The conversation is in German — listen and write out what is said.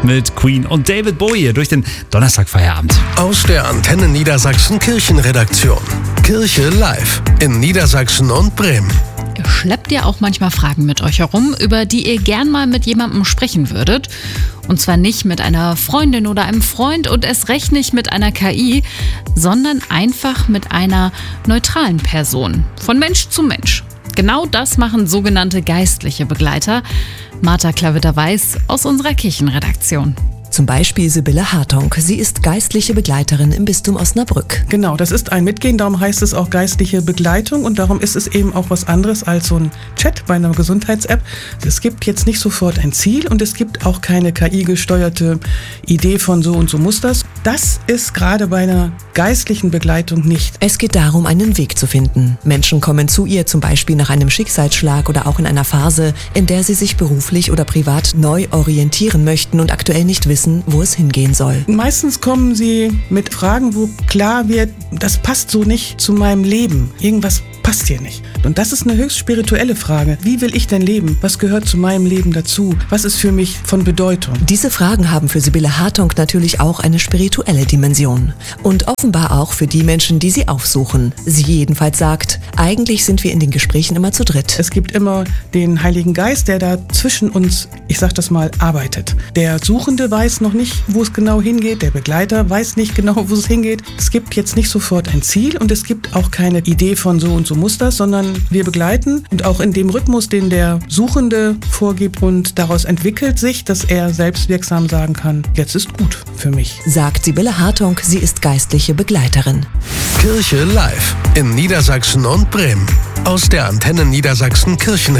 mit Queen und David Bowie durch den Donnerstagfeierabend. Aus der Antenne Niedersachsen Kirchenredaktion. Kirche live in Niedersachsen und Bremen. Schleppt ihr auch manchmal Fragen mit euch herum, über die ihr gern mal mit jemandem sprechen würdet? Und zwar nicht mit einer Freundin oder einem Freund und erst recht nicht mit einer KI, sondern einfach mit einer neutralen Person. Von Mensch zu Mensch. Genau das machen sogenannte geistliche Begleiter. Martha Klavitter-Weiß aus unserer Kirchenredaktion. Zum Beispiel Sibylle Hartong. Sie ist geistliche Begleiterin im Bistum Osnabrück. Genau, das ist ein Mitgehen, darum heißt es auch geistliche Begleitung und darum ist es eben auch was anderes als so ein Chat bei einer Gesundheits-App. Es gibt jetzt nicht sofort ein Ziel und es gibt auch keine KI-gesteuerte Idee von so und so muss das. Das ist gerade bei einer geistlichen Begleitung nicht. Es geht darum, einen Weg zu finden. Menschen kommen zu ihr zum Beispiel nach einem Schicksalsschlag oder auch in einer Phase, in der sie sich beruflich oder privat neu orientieren möchten und aktuell nicht wissen, wo es hingehen soll. Meistens kommen sie mit Fragen, wo klar wird, das passt so nicht zu meinem Leben. Irgendwas passt hier nicht. Und das ist eine höchst spirituelle Frage. Wie will ich denn leben? Was gehört zu meinem Leben dazu? Was ist für mich von Bedeutung? Diese Fragen haben für Sibylle Hartong natürlich auch eine spirituelle Dimension. Und offenbar auch für die Menschen, die sie aufsuchen. Sie jedenfalls sagt, eigentlich sind wir in den Gesprächen immer zu dritt. Es gibt immer den Heiligen Geist, der da zwischen uns, ich sag das mal, arbeitet. Der Suchende weiß noch nicht, wo es genau hingeht. Der Begleiter weiß nicht genau, wo es hingeht. Es gibt jetzt nicht sofort ein Ziel und es gibt auch keine Idee von so und so muss das, sondern wir begleiten und auch in dem Rhythmus, den der Suchende vorgibt und daraus entwickelt sich, dass er selbstwirksam sagen kann, jetzt ist gut für mich. Sagt Sibylle Hartong, sie ist geistliche Begleiterin. Kirche live in Niedersachsen und Bremen. Aus der Antenne Niedersachsen Kirchen